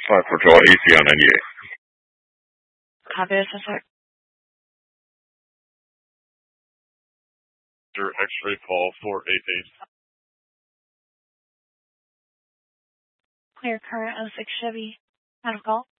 for Charlie, AC on 98. Copy this, sir. X-ray call 488. Clear current 06 Chevy. Out of call.